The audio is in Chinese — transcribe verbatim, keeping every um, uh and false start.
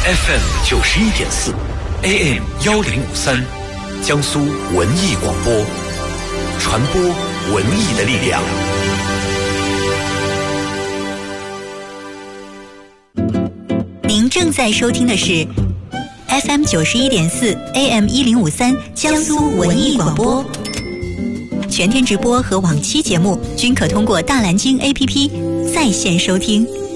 F M 九十一点四 A M 幺零五三，江苏文艺广播，传播文艺的力量。 您正在收听的是 F M 九十一点四 A M 一零五三江苏文艺广播。全天直播和往期节目均可通过大蓝鲸 A P P 在线收听。